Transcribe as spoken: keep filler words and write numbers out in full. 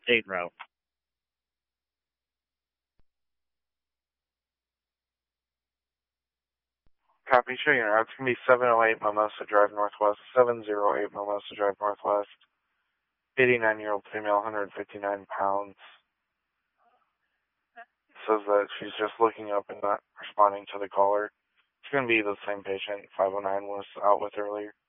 state route. Copy, show your route. It's going to be seven oh eight Mimosa Drive Northwest, seven oh eight Mimosa Drive Northwest. eighty-nine-year-old female, one hundred fifty-nine pounds. Says that she's just looking up and not responding to the caller. It's going to be the same patient five oh nine was out with earlier.